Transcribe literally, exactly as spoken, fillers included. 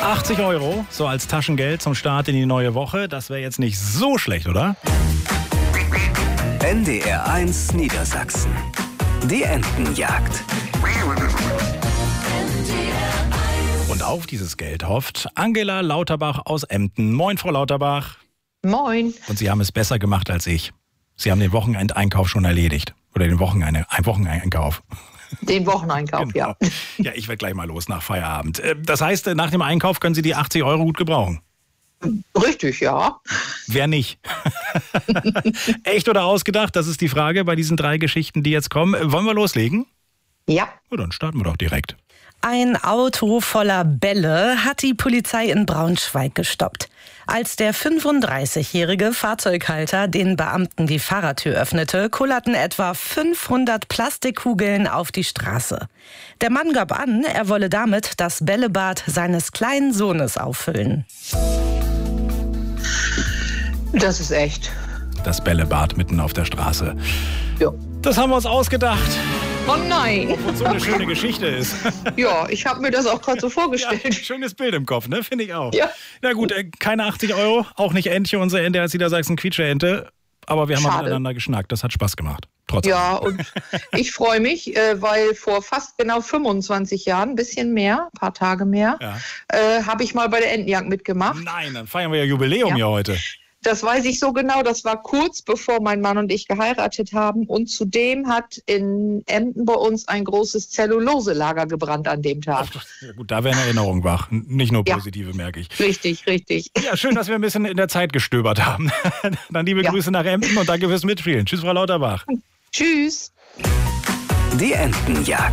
achtzig Euro, so als Taschengeld zum Start in die neue Woche. Das wäre jetzt nicht so schlecht, oder? N D R eins Niedersachsen. Die Entenjagd. Und auf dieses Geld hofft Angela Lauterbach aus Emden. Moin, Frau Lauterbach. Moin. Und Sie haben es besser gemacht als ich. Sie haben den Wochenendeinkauf schon erledigt. Oder den Wochenende, ein Wocheneinkauf. Den Wocheneinkauf, Genau. ja. Ja, ich werde gleich mal los nach Feierabend. Das heißt, nach dem Einkauf können Sie die achtzig Euro gut gebrauchen? Richtig, ja. Wer nicht? Echt oder ausgedacht? Das ist die Frage bei diesen drei Geschichten, die jetzt kommen. Wollen wir loslegen? Ja. Na, dann starten wir doch direkt. Ein Auto voller Bälle hat die Polizei in Braunschweig gestoppt. Als der fünfunddreißigjährige Fahrzeughalter den Beamten die Fahrertür öffnete, kullerten etwa fünfhundert Plastikkugeln auf die Straße. Der Mann gab an, er wolle damit das Bällebad seines kleinen Sohnes auffüllen. Das ist echt. Das Bällebad mitten auf der Straße. Ja. Das haben wir uns ausgedacht. Oh nein. Und so eine schöne Geschichte ist. Ja, ich habe mir das auch gerade so Ja, vorgestellt. schönes Bild im Kopf, ne? Finde ich auch. Ja. Na gut, äh, keine achtzig Euro, auch nicht Entchen, unsere Ente als Niedersachsen Quietsche-Ente. Aber wir haben mal Schade. miteinander geschnackt. Das hat Spaß gemacht. Trotzdem. Ja, und ich freue mich, äh, weil vor fast genau fünfundzwanzig Jahren, ein bisschen mehr, ein paar Tage mehr, Ja. äh, habe ich mal bei der Entenjagd mitgemacht. Nein, dann feiern wir ja Jubiläum Ja. hier heute. Das weiß ich so genau, das war kurz bevor mein Mann und ich geheiratet haben. Und zudem hat in Emden bei uns ein großes Zelluloselager gebrannt an dem Tag. Ja gut, da werden Erinnerungen wach. Nicht nur Ja. positive, merke ich. Richtig, richtig. Ja, schön, dass wir ein bisschen in der Zeit gestöbert haben. Dann liebe Ja. Grüße nach Emden und danke fürs Mitspielen. Tschüss, Frau Lauterbach. Tschüss. Die Entenjagd.